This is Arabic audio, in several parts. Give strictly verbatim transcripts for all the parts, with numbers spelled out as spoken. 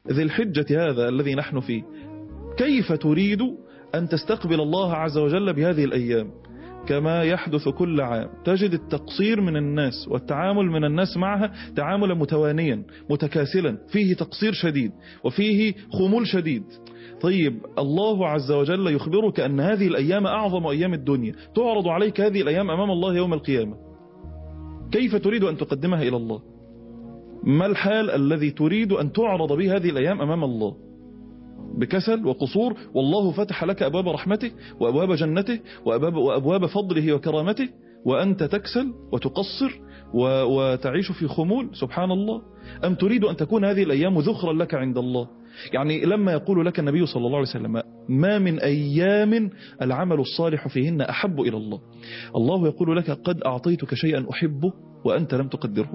ذي الحجة هذا الذي نحن فيه، كيف تريد أن تستقبل الله عز وجل بهذه الأيام؟ كما يحدث كل عام تجد التقصير من الناس والتعامل من الناس معها تعاملا متوانيا متكاسلا، فيه تقصير شديد وفيه خمول شديد. طيب الله عز وجل يخبرك أن هذه الأيام أعظم أيام الدنيا، تعرض عليك هذه الأيام أمام الله يوم القيامة، كيف تريد أن تقدمها إلى الله؟ ما الحال الذي تريد أن تعرض به هذه الأيام أمام الله؟ بكسل وقصور، والله فتح لك أبواب رحمته وأبواب جنته وأبواب, وأبواب فضله وكرامته، وأنت تكسل وتقصر وتعيش في خمول، سبحان الله. أم تريد أن تكون هذه الأيام ذخرا لك عند الله؟ يعني لما يقول لك النبي صلى الله عليه وسلم ما من أيام العمل الصالح فيهن أحب إلى الله، الله يقول لك قد أعطيتك شيئا أحبه وأنت لم تقدره.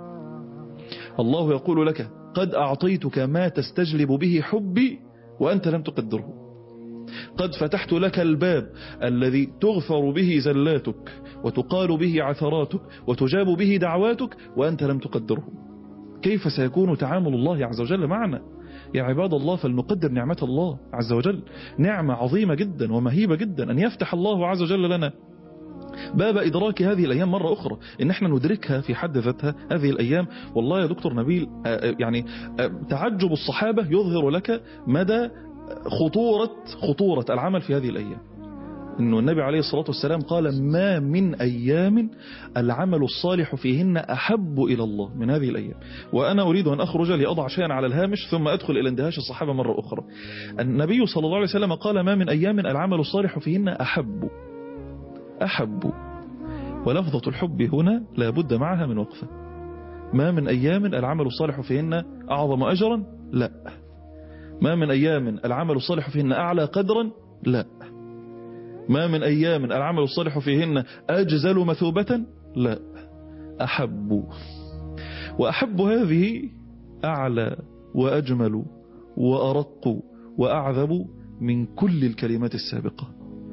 الله يقول لك قد أعطيتك ما تستجلب به حبي وأنت لم تقدره. قد فتحت لك الباب الذي تغفر به زلاتك وتقال به عثراتك وتجاب به دعواتك وأنت لم تقدره. كيف سيكون تعامل الله عز وجل معنا يا عباد الله؟ فلنقدر نعمة الله عز وجل، نعمة عظيمة جدا ومهيبة جدا أن يفتح الله عز وجل لنا باب إدراك هذه الأيام مرة أخرى، إن احنا ندركها في حد ذاتها هذه الأيام. والله يا دكتور نبيل يعني تعجب الصحابة يظهر لك مدى خطورة خطورة العمل في هذه الأيام. إنه النبي عليه الصلاة والسلام قال ما من أيام العمل الصالح فيهن أحب إلى الله من هذه الأيام. وأنا أريد أن أخرج لأضع شيئا على الهامش ثم أدخل إلى اندهاش الصحابة مرة أخرى. النبي صلى الله عليه وسلم قال ما من أيام العمل الصالح فيهن أحب أحب، ولفظة الحب هنا لا بد معها من وقفة. ما من أيام العمل الصالح فيهن أعظم أجرا، لا. ما من أيام العمل الصالح فيهن أعلى قدرا، لا. ما من أيام العمل الصالح فيهن أجزل مثوبة، لا. أحب، وأحب هذه أعلى وأجمل وأرق وأعذب من كل الكلمات السابقة،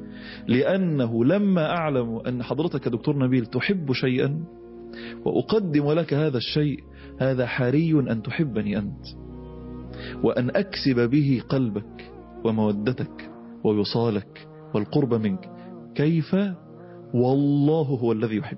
لأنه لما أعلم أن حضرتك دكتور نبيل تحب شيئا وأقدم لك هذا الشيء، هذا حري أن تحبني أنت وأن أكسب به قلبك ومودتك ووصالك والقرب منك. كيف والله هو الذي يحب؟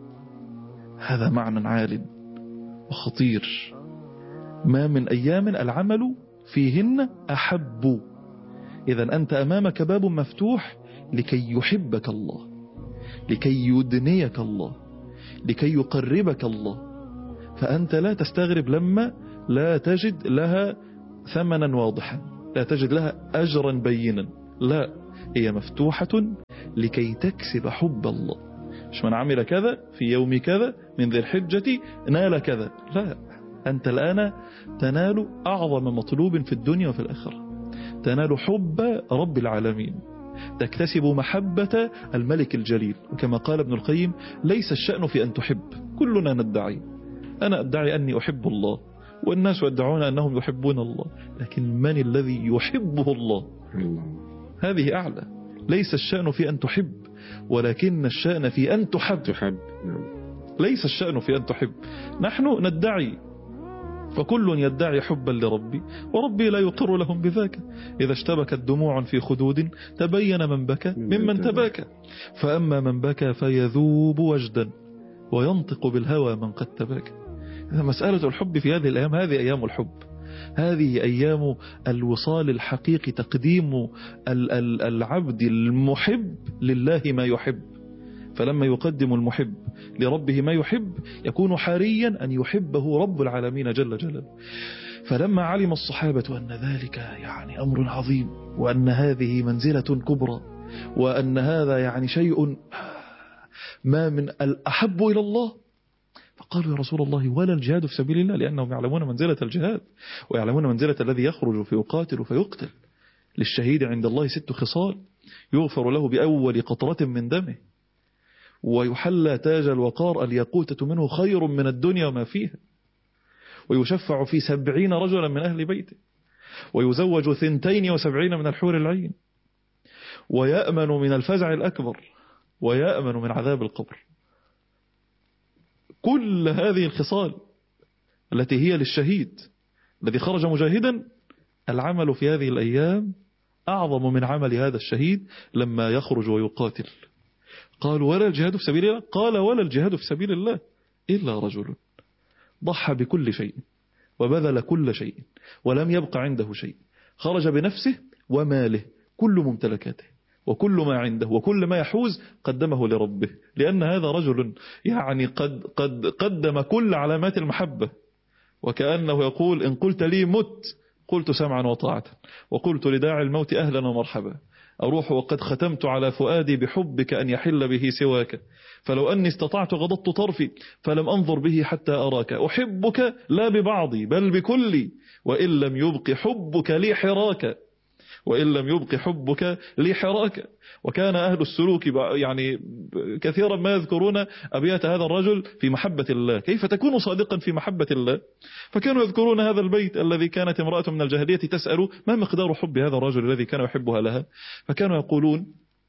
هذا معنى عال وخطير. ما من أيام العمل فيهن أحب. إذا أنت أمامك باب مفتوح لكي يحبك الله، لكي يدنيك الله، لكي يقربك الله. فأنت لا تستغرب لما لا تجد لها ثمنا واضحا، لا تجد لها أجرا بينا، لا، هي مفتوحة لكي تكسب حب الله. مش من عمل كذا في يوم كذا من ذي الحجة نال كذا، لا. أنت الآن تنال أعظم مطلوب في الدنيا وفي الآخرة، تنال حب رب العالمين، تكتسب محبة الملك الجليل. وكما قال ابن القيم ليس الشأن في أن تحب، كلنا ندعي، أنا أدعي أني أحب الله والناس يدعون أنهم يحبون الله، لكن من الذي يحبه الله؟ هذه أعلى. ليس الشأن في أن تحب ولكن الشأن في أن تحب. تحب. ليس الشأن في أن تحب. نحن ندعي، فكل يدعي حبا لربي وربي لا يقر لهم بذاك. إذا اشتبكت دموع في خدود تبين من بكى ممن تباكى، فأما من بكى فيذوب وجدا وينطق بالهوى من قد تباكى. مسألة الحب في هذه الأيام، هذه أيام الحب، هذه أيام الوصال الحقيقي، تقديم العبد المحب لله ما يحب. فلما يقدم المحب لربه ما يحب يكون حريا أن يحبه رب العالمين جل جلاله. فلما علم الصحابة أن ذلك يعني أمر عظيم، وأن هذه منزلة كبرى، وأن هذا يعني شيء ما من الأحب إلى الله، فقالوا يا رسول الله ولا الجهاد في سبيل الله، لأنهم يعلمون منزلة الجهاد ويعلمون منزلة الذي يخرج فيقاتل فيقتل. للشهيد عند الله ست خصال: يغفر له بأول قطرة من دمه، ويحلى تاج الوقار الياقوتة منه خير من الدنيا وما فيها، ويشفع في سبعين رجلا من أهل بيته، ويزوج ثنتين وسبعين من الحور العين، ويأمن من الفزع الأكبر، ويأمن من عذاب القبر. كل هذه الخصال التي هي للشهيد الذي خرج مجاهدا العمل في هذه الأيام أعظم من عمل هذا الشهيد لما يخرج ويقاتل. قالوا ولا الجهاد في سبيل الله؟ قال ولا الجهاد في سبيل الله إلا رجل ضحى بكل شيء وبذل كل شيء ولم يبق عنده شيء، خرج بنفسه وماله كل ممتلكاته وكل ما عنده وكل ما يحوز قدمه لربه، لأن هذا رجل يعني قد, قد قدم كل علامات المحبة، وكأنه يقول إن قلت لي مت قلت سمعا وطاعة، وقلت لداعي الموت أهلا ومرحبا، أروح وقد ختمت على فؤادي بحبك أن يحل به سواك، فلو أني استطعت غضضت طرفي فلم أنظر به حتى أراك، أحبك لا ببعضي بل بكلي، وإن لم يبق حبك لي حراك وإن لم يبق حبك لي حراك. وكان أهل السلوك يعني كثيرا ما يذكرون أبيات هذا الرجل في محبة الله، كيف تكون صادقا في محبة الله، فكانوا يذكرون هذا البيت الذي كانت امرأة من الجاهلية تسأل ما مقدار حب هذا الرجل الذي كان يحبها لها، فكانوا يقولون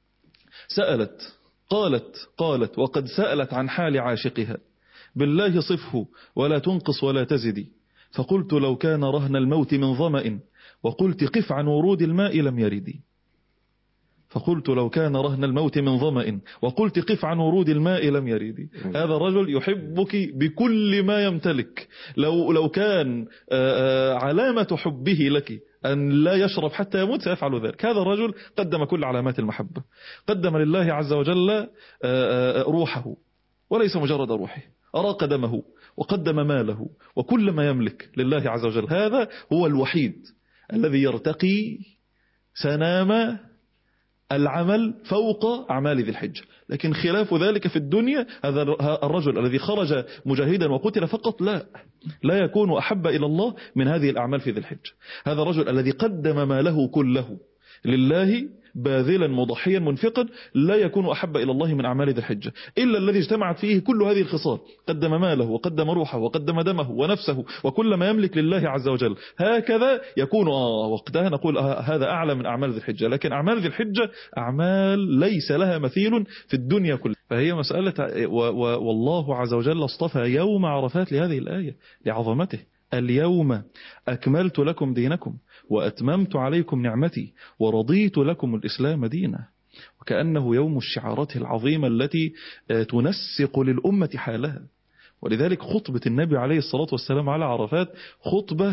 سألت قالت قالت وقد سألت عن حال عاشقها بالله صفه ولا تنقص ولا تزدي، فقلت لو كان رهن الموت من ظمأ وقلت قف عن ورود الماء لم يردي، فقلت لو كان رهن الموت من ظمأ وقلت قف عن ورود الماء لم يردي. هذا الرجل يحبك بكل ما يمتلك، لو لو كان علامة حبه لك أن لا يشرب حتى يموت سيفعل ذلك. هذا الرجل قدم كل علامات المحبة، قدم لله عز وجل روحه وليس مجرد روحه، أراق دمه وقدم ماله وكل ما يملك لله عز وجل. هذا هو الوحيد الذي يرتقي سنام العمل فوق أعمال ذي الحجة. لكن خلاف ذلك في الدنيا، هذا الرجل الذي خرج مجاهدا وقتل فقط لا لا يكون أحب إلى الله من هذه الأعمال في ذي الحجة. هذا الرجل الذي قدم ماله كله لله باذلا مضحيا منفقا لا يكون أحب إلى الله من أعمال ذي الحجة إلا الذي اجتمعت فيه كل هذه الخصال، قدم ماله وقدم روحه وقدم دمه ونفسه وكل ما يملك لله عز وجل. هكذا يكون آه وقتها نقول آه هذا أعلى من أعمال ذي الحجة. لكن أعمال ذي الحجة أعمال ليس لها مثيل في الدنيا كلها، فهي مسألة و و والله عز وجل اصطفى يوم عرفات لهذه الآية لعظمته. اليوم أكملت لكم دينكم وأتممت عليكم نعمتي ورضيت لكم الإسلام دينا، وكأنه يوم الشعارات العظيمة التي تنسق للأمة حالها. ولذلك خطبة النبي عليه الصلاة والسلام على عرفات خطبة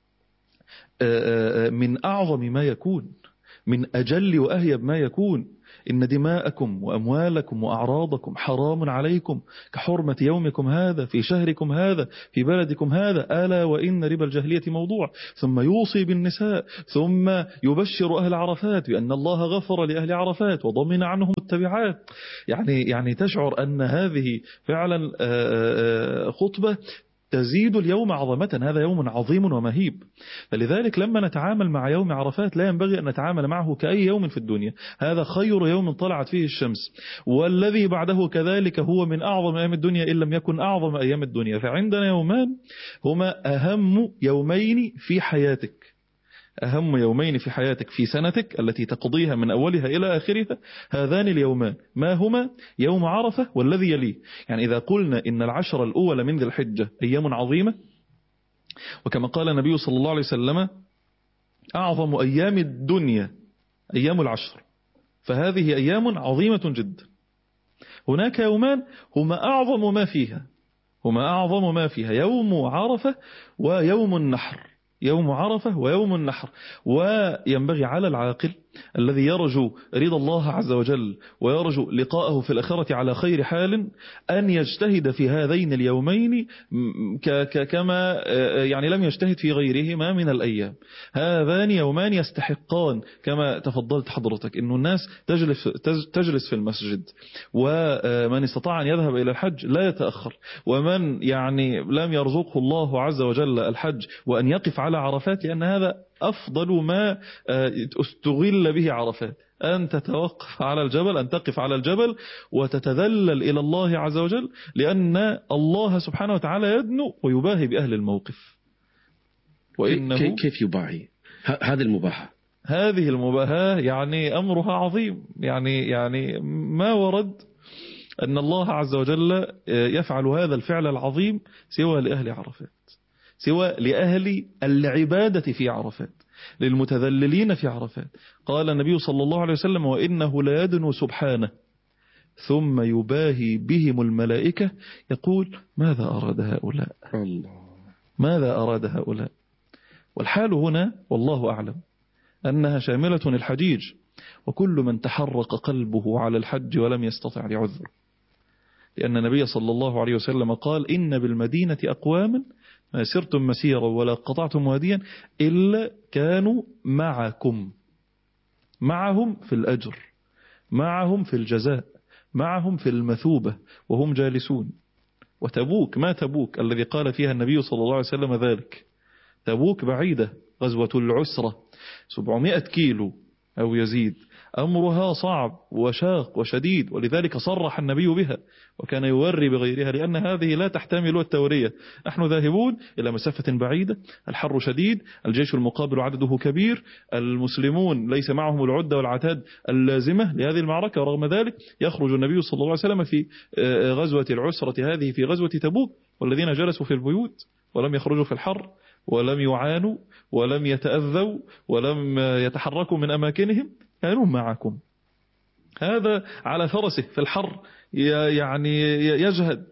من أعظم ما يكون، من أجل وأهيب ما يكون. إن دماءكم وأموالكم وأعراضكم حرام عليكم كحرمة يومكم هذا في شهركم هذا في بلدكم هذا، ألا وإن ربا الجاهلية موضوع. ثم يوصي بالنساء، ثم يبشر أهل عرفات بأن الله غفر لأهل عرفات وضمن عنهم التبعات. يعني يعني تشعر أن هذه فعلا خطبة تزيد اليوم عظمة. هذا يوم عظيم ومهيب. فلذلك لما نتعامل مع يوم عرفات لا ينبغي أن نتعامل معه كأي يوم في الدنيا، هذا خير يوم طلعت فيه الشمس، والذي بعده كذلك هو من أعظم أيام الدنيا إن لم يكن أعظم أيام الدنيا. فعندنا يومان هما أهم يومين في حياتك، أهم يومين في حياتك في سنتك التي تقضيها من أولها إلى آخرها. هذان اليومان ما هما؟ يوم عرفة والذي يليه. يعني إذا قلنا إن العشر الأول من ذي الحجة أيام عظيمة، وكما قال النبي صلى الله عليه وسلم أعظم أيام الدنيا أيام العشر، فهذه أيام عظيمة جدا. هناك يومان هما أعظم ما فيها، هما أعظم ما فيها يوم عرفة ويوم النحر، يوم عرفة ويوم النحر. وينبغي على العاقل الذي يرجو رضا الله عز وجل ويرجو لقاءه في الآخرة على خير حال أن يجتهد في هذين اليومين كما يعني لم يجتهد في غيرهما من الأيام. هذان يومان يستحقان كما تفضلت حضرتك إنه الناس تجلس, تجلس في المسجد، ومن استطاع أن يذهب إلى الحج لا يتأخر، ومن يعني لم يرزقه الله عز وجل الحج وأن يقف على عرفات، لأن هذا أفضل ما استغل به عرفات، أن تتوقف على الجبل، أن تقف على الجبل وتتذلل إلى الله عز وجل، لأن الله سبحانه وتعالى يدنو ويباهي بأهل الموقف. وإنه كيف يباهي هذه المباهاة؟ هذه المباهاة يعني أمرها عظيم. يعني يعني ما ورد أن الله عز وجل يفعل هذا الفعل العظيم سوى لأهل عرفات، سوى لأهل العبادة في عرفات، للمتذللين في عرفات. قال النبي صلى الله عليه وسلم: وإنه ليدنو سبحانه ثم يباهي بهم الملائكة يقول: ماذا أراد هؤلاء؟ الله، ماذا أراد هؤلاء؟ والحال هنا والله أعلم أنها شاملة الحجيج وكل من تحرق قلبه على الحج ولم يستطع لعذر، لأن النبي صلى الله عليه وسلم قال: إن بالمدينة أقواما ما سرتم مسيرا ولا قطعتم واديا إلا كانوا معكم، معهم في الأجر، معهم في الجزاء، معهم في المثوبة وهم جالسون. وتبوك، ما تبوك الذي قال فيها النبي صلى الله عليه وسلم ذلك؟ تبوك بعيدة، غزوة العسرة سبعمائة كيلو أو يزيد، أمرها صعب وشاق وشديد، ولذلك صرح النبي بها وكان يوري بغيرها، لأن هذه لا تحتمل التورية. نحن ذاهبون إلى مسافة بعيدة، الحر شديد، الجيش المقابل عدده كبير، المسلمون ليس معهم العدة والعتاد اللازمة لهذه المعركة، ورغم ذلك يخرج النبي صلى الله عليه وسلم في غزوة العسرة هذه، في غزوة تبوك، والذين جلسوا في البيوت ولم يخرجوا في الحر ولم يعانوا ولم يتأذوا ولم يتحركوا من أماكنهم كانوا معكم. هذا على فرسه في الحر يعني يجهد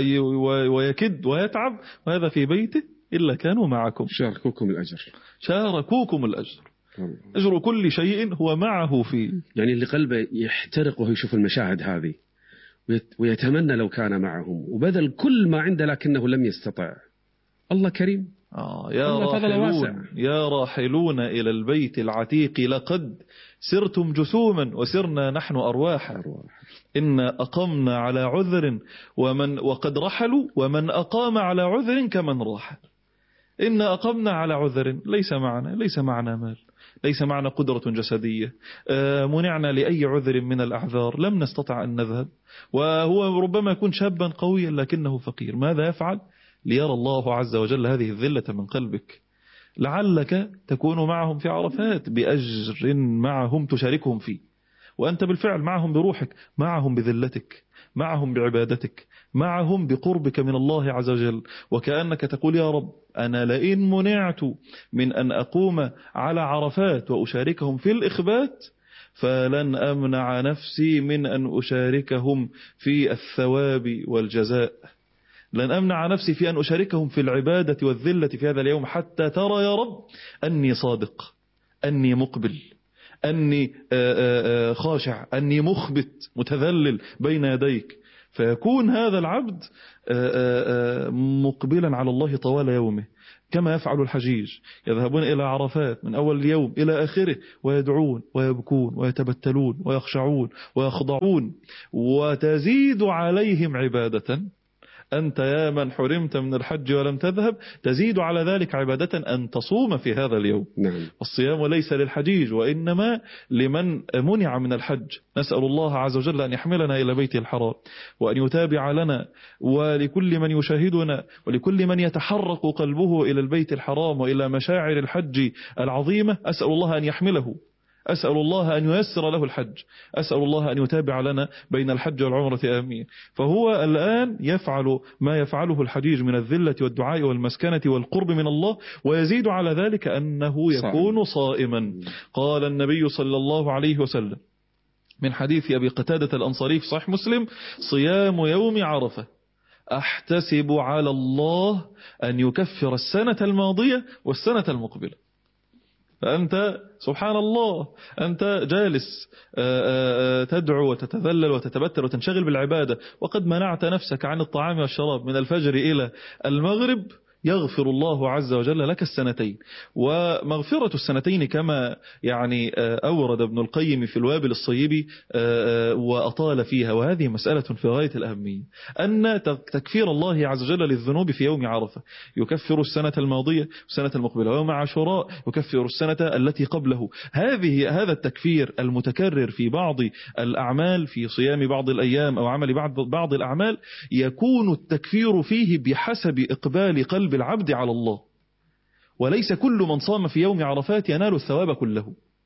ويكد ويتعب، وهذا في بيته إلا كانوا معكم. شاركوكم الأجر، شاركوكم الأجر، أجر كل شيء هو معه فيه. يعني اللي قلبه يحترق وهو يشوف المشاهد هذه ويتمنى لو كان معهم وبذل كل ما عنده لكنه لم يستطع. الله كريم. آه يا راحلون يا راحلون إلى البيت العتيق لقد سرتم جسوما وسرنا نحن أرواحا، إن أقمنا على عذر ومن وقد رحلوا ومن أقام على عذر كمن راح. إن أقمنا على عذر، ليس معنا ليس معنا مال، ليس معنا قدرة جسدية، منعنا لأي عذر من الأعذار، لم نستطع أن نذهب، وهو ربما يكون شابا قويا لكنه فقير. ماذا يفعل؟ ليرى الله عز وجل هذه الذلة من قلبك، لعلك تكون معهم في عرفات بأجر معهم تشاركهم فيه، وأنت بالفعل معهم بروحك، معهم بذلتك، معهم بعبادتك، معهم بقربك من الله عز وجل، وكأنك تقول: يا رب أنا لئن منعت من أن أقوم على عرفات وأشاركهم في الإخبات فلن أمنع نفسي من أن أشاركهم في الثواب والجزاء، لن أمنع نفسي في أن أشاركهم في العبادة والذلة في هذا اليوم، حتى ترى يا رب أني صادق، أني مقبل، أني خاشع، أني مخبت متذلل بين يديك. فيكون هذا العبد مقبلا على الله طوال يومه، كما يفعل الحجيج، يذهبون إلى عرفات من أول اليوم إلى آخره ويدعون ويبكون ويتبتلون ويخشعون ويخضعون، وتزيد عليهم عبادة. أنت يا من حرمت من الحج ولم تذهب تزيد على ذلك عبادة أن تصوم في هذا اليوم. نعم. الصيام ليس للحجيج وإنما لمن منع من الحج. نسأل الله عز وجل أن يحملنا إلى بيته الحرام وأن يتابع لنا ولكل من يشاهدنا ولكل من يتحرق قلبه إلى البيت الحرام وإلى مشاعر الحج العظيمة. أسأل الله أن يحمله، أسأل الله أن ييسر له الحج، أسأل الله أن يتابع لنا بين الحج والعمرة آمين. فهو الآن يفعل ما يفعله الحجيج من الذلة والدعاء والمسكنة والقرب من الله، ويزيد على ذلك أنه يكون صائما. قال النبي صلى الله عليه وسلم من حديث أبي قتادة الأنصاري في صحيح مسلم: صيام يوم عرفة أحتسب على الله أن يكفر السنة الماضية والسنة المقبلة. فأنت سبحان الله أنت جالس تدعو وتتذلل وتتبتل وتنشغل بالعبادة، وقد منعت نفسك عن الطعام والشراب من الفجر إلى المغرب، يغفر الله عز وجل لك السنتين. ومغفرة السنتين كما يعني أورد ابن القيم في الوابل الصيب وأطال فيها، وهذه مسألة في غاية الأهمية، أن تكفير الله عز وجل للذنوب في يوم عرفة يكفر السنة الماضية والسنة المقبلة، ويوم عاشوراء يكفر السنة التي قبله. هذه هذا التكفير المتكرر في بعض الأعمال، في صيام بعض الأيام أو عمل بعض بعض الأعمال، يكون التكفير فيه بحسب إقبال قلب بالعبد على الله، وليس كل من صام في يوم عرفات ينال الثواب كله،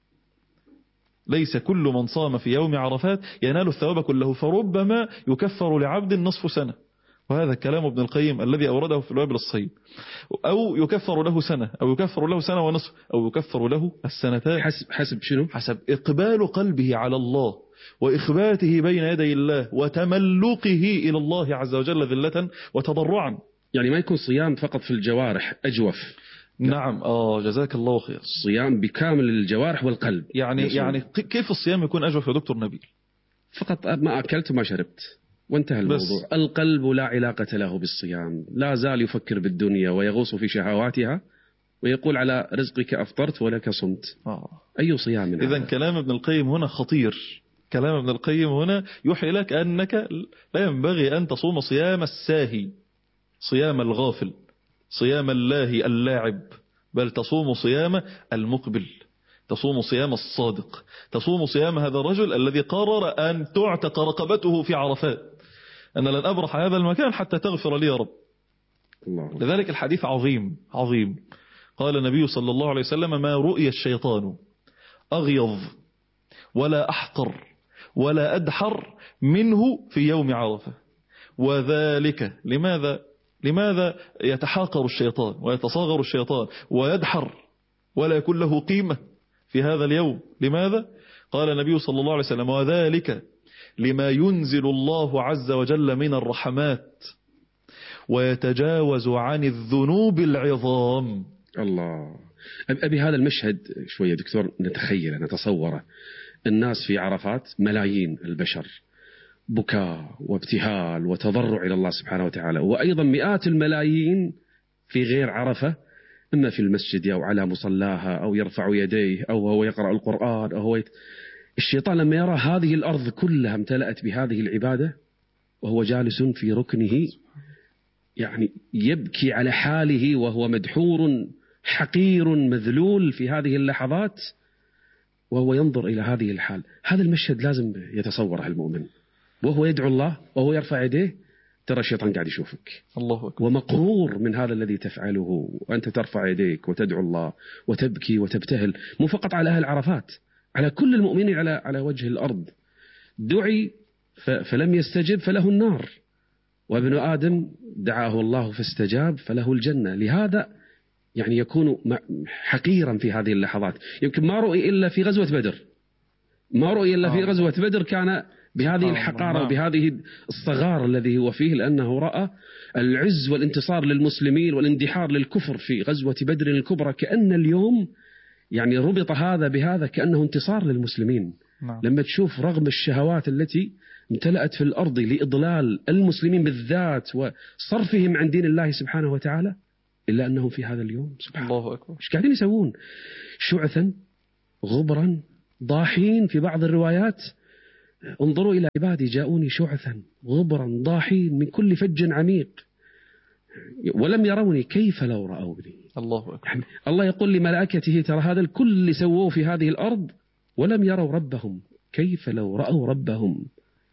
ليس كل من صام في يوم عرفات ينال الثواب كله، فربما يكفر لعبد نصف سنة، وهذا كلام ابن القيم الذي أورده في الوابل الصيب. أو يكفر له سنة، أو يكفر له سنة ونصف، أو يكفر له السنتين، حسب حسب شنو؟ حسب إقبال قلبه على الله وإخباته بين يدي الله وتملقه إلى الله عز وجل ذلة وتضرعا. يعني ما يكون صيام فقط في الجوارح أجوف. نعم آه جزاك الله خير. صيام بكامل الجوارح والقلب. يعني يصير. يعني كيف الصيام يكون أجوف يا دكتور نبيل؟ فقط ما أكلت وما شربت وانتهى الموضوع. القلب لا علاقة له بالصيام، لا زال يفكر بالدنيا ويغوص في شهواتها ويقول على رزقك أفطرت ولك صمت. آه. أي صيام؟ إذن كلام ابن القيم هنا خطير. كلام ابن القيم هنا يوحي لك أنك لا ينبغي أن تصوم صيام الساهي، صيام الغافل، صيام الله اللاعب، بل تصوم صيام المقبل، تصوم صيام الصادق، تصوم صيام هذا الرجل الذي قرر أن تعتق رقبته في عرفات، أنا لن أبرح هذا المكان حتى تغفر لي يا رب. الله. لذلك الحديث عظيم عظيم. قال النبي صلى الله عليه وسلم: ما رؤي الشيطان أغيظ ولا أحقر ولا أدحر منه في يوم عرفة. وذلك لماذا لماذا يتحاقر الشيطان ويتصاغر الشيطان ويدحر ولا يكون له قيمة في هذا اليوم؟ لماذا؟ قال النبي صلى الله عليه وسلم: وذلك لما ينزل الله عز وجل من الرحمات ويتجاوز عن الذنوب العظام. الله. أبي هذا المشهد شوية دكتور نتخيله نتصوره. الناس في عرفات ملايين البشر، بكاء وابتهال وتضرع إلى الله سبحانه وتعالى، وأيضا مئات الملايين في غير عرفة، إما في المسجد أو على مصلاها أو يرفع يديه أو هو يقرأ القرآن أو هو يت... الشيطان لما يرى هذه الأرض كلها امتلأت بهذه العبادة وهو جالس في ركنه يعني يبكي على حاله وهو مدحور حقير مذلول في هذه اللحظات وهو ينظر إلى هذه الحال. هذا المشهد لازم يتصوره المؤمن وهو يدعو الله وهو يرفع يديه. ترى الشيطان قاعد يشوفك الله أكبر. ومقرور من هذا الذي تفعله وأنت ترفع يديك وتدعو الله وتبكي وتبتهل، مو فقط على أهل عرفات، على كل المؤمنين على على وجه الأرض. دعي فلم يستجب فله النار، وابن آدم دعاه الله فاستجاب فله الجنة. لهذا يعني يكون حقيرا في هذه اللحظات. يمكن ما رؤي إلا في غزوة بدر، ما رؤي إلا في غزوة بدر كان بهذه الحقارة وبهذه الصغار الذي هو فيه، لأنه رأى العز والانتصار للمسلمين والاندحار للكفر في غزوة بدر الكبرى. كأن اليوم يعني ربط هذا بهذا كأنه انتصار للمسلمين. نعم. لما تشوف رغم الشهوات التي امتلأت في الأرض لإضلال المسلمين بالذات وصرفهم عن دين الله سبحانه وتعالى، إلا أنهم في هذا اليوم سبحان الله أكبر إيش قاعدين يسوون؟ شعثا غبرا ضاحين. في بعض الروايات انظروا إلى عبادي جاءوني شعثا غبرا ضاحين من كل فج عميق ولم يروني كيف لو رأوني. الله أكبر. يعني الله يقول لملائكته ترى هذا الكل سووه في هذه الأرض ولم يروا ربهم، كيف لو رأوا ربهم.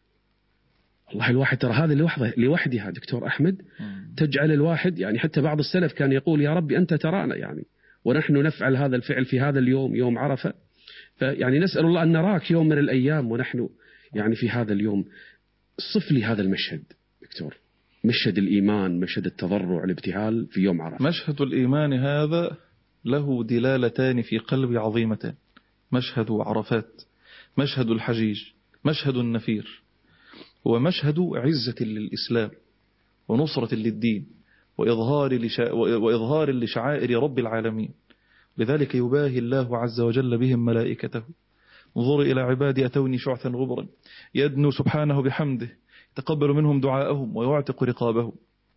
الله الواحد ترى هذا لوحده لوحدها دكتور أحمد تجعل الواحد يعني حتى بعض السلف كان يقول يا ربي أنت ترانا يعني ونحن نفعل هذا الفعل في هذا اليوم يوم عرفة، فيعني نسأل الله أن نراك يوم من الأيام ونحن يعني في هذا اليوم. صف لي هذا المشهد دكتور، مشهد الإيمان، مشهد التضرع الابتهال في يوم عرفة. مشهد الإيمان هذا له دلالتان في قلبي عظيمتان: مشهد عرفات، مشهد الحجيج، مشهد النفير، هو مشهد عزة للإسلام ونصرة للدين وإظهار, لشا... وإظهار لشعائر رب العالمين. لذلك يباهي الله عز وجل بهم ملائكته: انظروا إلى عبادي أتوني شعثا غبرا، يدنو سبحانه بحمده، يتقبل منهم دعاءهم ويعتق رقابهم.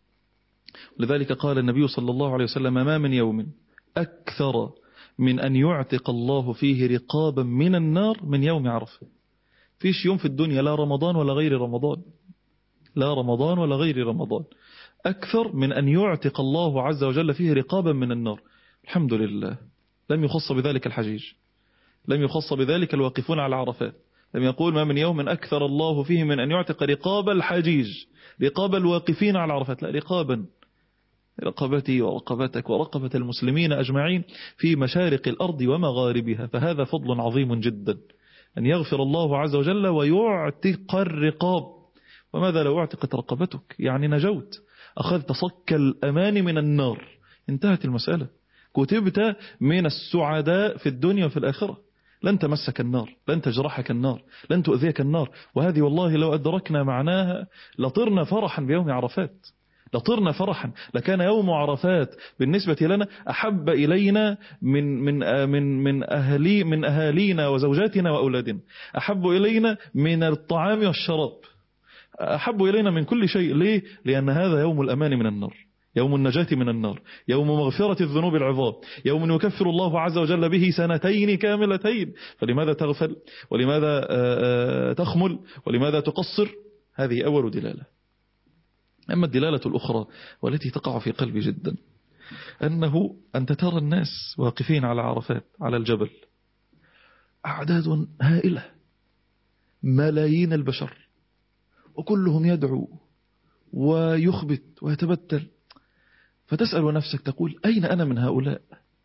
لذلك قال النبي صلى الله عليه وسلم: ما من يوم أكثر من أن يعتق الله فيه رقابا من النار من يوم عرفة. فيش يوم في الدنيا لا رمضان ولا غير رمضان، لا رمضان ولا غير رمضان، أكثر من أن يعتق الله عز وجل فيه رقابا من النار. الحمد لله. لم يخص بذلك الحجيج، لم يخص بذلك الواقفون على عرفات، لم يقول ما من يوم أكثر الله فيه من أن يعتق رقاب الحجيج، رقاب الواقفين على عرفات، لا، رقابا، رقبتي ورقبتك ورقبة المسلمين أجمعين في مشارق الأرض ومغاربها. فهذا فضل عظيم جدا أن يغفر الله عز وجل ويعتق الرقاب وماذا لو اعتقت رقبتك؟ يعني نجوت، أخذت صك الأمان من النار، انتهت المسألة، كتبت من السعداء في الدنيا وفي الآخرة. لن تمسك النار، لن تجرحك النار، لن تؤذيك النار. وهذه والله لو أدركنا معناها لطرنا فرحا بيوم عرفات، لطرنا فرحا، لكان يوم عرفات بالنسبة لنا أحب إلينا من من من من أهلي من أهالينا وزوجاتنا وأولادنا، أحب إلينا من الطعام والشراب، أحب إلينا من كل شيء. ليه؟ لأن هذا يوم الأمان من النار، يوم النجاة من النار، يوم مغفرة الذنوب العظام، يوم يكفر الله عز وجل به سنتين كاملتين. فلماذا تغفل؟ ولماذا تخمل؟ ولماذا تقصر؟ هذه أول دلالة. أما الدلالة الأخرى والتي تقع في قلبي جدا، أنه أنت ترى الناس واقفين على عرفات على الجبل، أعداد هائلة، ملايين البشر، وكلهم يدعو ويخبت ويتبتل، فتسأل نفسك تقول أين أنا من هؤلاء؟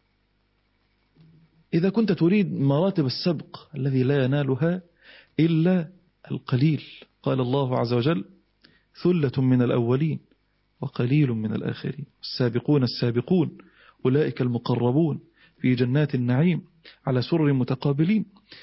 إذا كنت تريد مراتب السبق الذي لا ينالها إلا القليل، قال الله عز وجل ثلة من الأولين وقليل من الآخرين، السابقون السابقون أولئك المقربون في جنات النعيم على سرر متقابلين.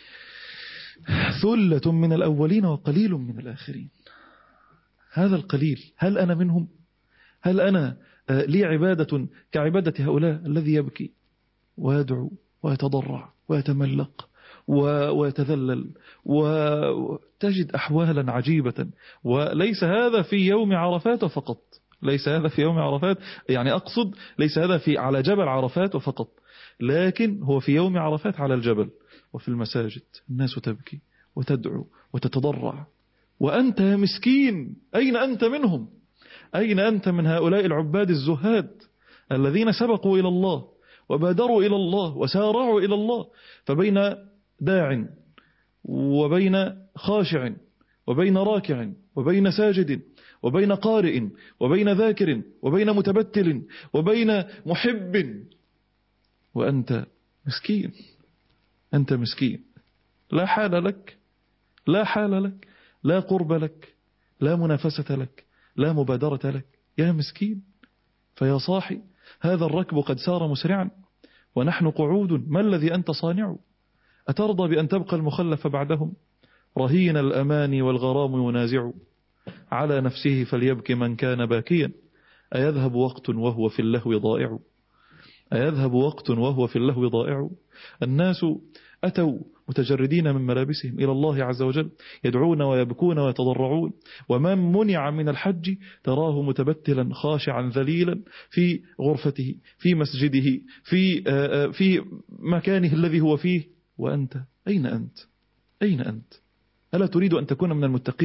ثلة من الأولين وقليل من الآخرين، هذا القليل هل أنا منهم؟ هل أنا لي عبادة كعبادة هؤلاء الذي يبكي ويدعو ويتضرع ويتملق ويتذلل وتجد أحوالا عجيبة؟ وليس هذا في يوم عرفات فقط، ليس هذا في يوم عرفات، يعني أقصد ليس هذا في على جبل عرفات فقط، لكن هو في يوم عرفات على الجبل وفي المساجد الناس تبكي وتدعو وتتضرع، وأنت يا مسكين أين أنت منهم؟ أين أنت من هؤلاء العباد الزهاد الذين سبقوا إلى الله وبادروا إلى الله وسارعوا إلى الله؟ فبين داع وبين خاشع وبين راكع وبين ساجد وبين قارئ وبين ذاكر وبين متبتل وبين محب، وأنت مسكين، أنت مسكين، لا حال لك، لا حال لك، لا قرب لك، لا منافسة لك، لا مبادرة لك، يا مسكين. فيا صاحي هذا الركب قد سار مسرعا ونحن قعود، ما الذي أنت صانع؟ أترضى بأن تبقى المخلف بعدهم؟ رهين الأمان والغرام ينازع، على نفسه فليبكي من كان باكيا، أيذهب وقت وهو في اللهو ضائع، أيذهب وقت وهو في اللهو ضائع. الناس أتوا متجردين من ملابسهم إلى الله عز وجل، يدعون ويبكون ويتضرعون، ومن منع من الحج تراه متبتلا خاشعا ذليلا في غرفته، في مسجده، في في مكانه الذي هو فيه. وأنت أين أنت؟ أين أنت؟ ألا تريد أن تكون من المتقين؟